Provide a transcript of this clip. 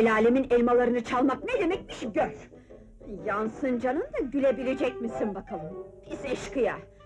El alemin elmalarını çalmak ne demekmiş gör! Yansın canın da gülebilecek misin bakalım? Pis eşkıya!